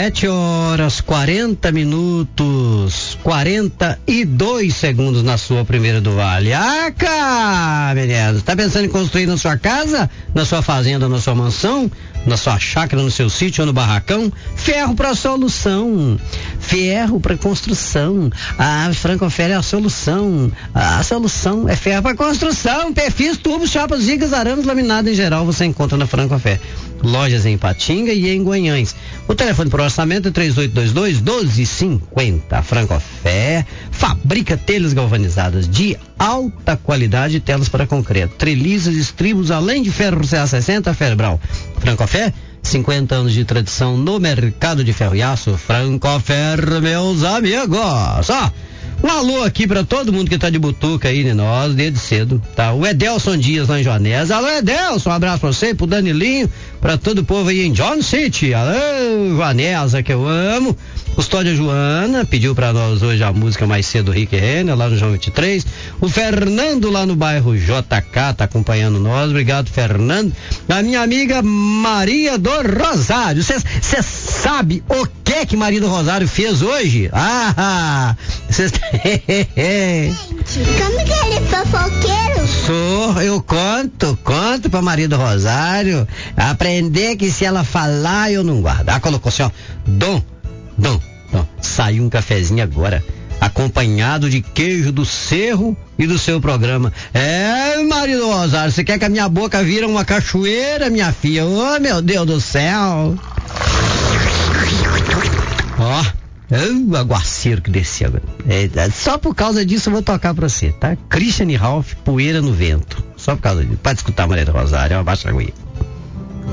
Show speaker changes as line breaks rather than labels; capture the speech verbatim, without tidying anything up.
Sete horas, quarenta minutos, quarenta e dois segundos na sua primeira do Vale. Ah, cá, meninos, tá pensando em construir na sua casa, na sua fazenda, na sua mansão, na sua chácara, no seu sítio ou no barracão? Ferro pra solução. Ferro pra construção. A Francofer é a solução. A solução é ferro pra construção. Perfis, tubos, chapas, vigas, arames, laminado em geral você encontra na Francofer. Lojas em Patinga e em Guanhães. O telefone para o orçamento é três oito dois dois, um dois cinco zero. Francofer fabrica telhas galvanizadas de alta qualidade e telas para concreto, treliças, estribos, além de ferro C A sessenta, Ferbral. Francofer, cinquenta anos de tradição no mercado de ferro e aço. Francofer, meus amigos. Ó, um alô aqui pra todo mundo que tá de butuca aí, né, nós, desde cedo, tá? O Edelson Dias lá em Joanés. Alô, Edelson, um abraço pra você, pro Danilinho, pra todo o povo aí em John City. Alô, Joanesa, que eu amo. Custódia Joana pediu pra nós hoje a música mais cedo do Rick Renner, lá no João vinte e três. O Fernando lá no bairro J K tá acompanhando nós. Obrigado, Fernando. A minha amiga Maria do Rosário. Você sabe o que que Maria do Rosário fez hoje? Ah, vocês...
Gente, como que ele é fofoqueiro?
Sou, eu conto, conto pra Maria do Rosário. Aprender que se ela falar, eu não guardo. Ah, colocou assim, ó. Dom, dom, dom. Saiu um cafezinho agora, acompanhado de queijo do Cerro e do seu programa. É, Maria do Rosário, você quer que a minha boca vira uma cachoeira, minha filha? Oh, meu Deus do céu. Ó. Oh, o aguaceiro que desceu agora. É, só por causa disso eu vou tocar pra você, tá? Christian e Ralph, Poeira no Vento. Só por causa disso. Pode escutar, Maria do Rosário. Abaixa a aguinha.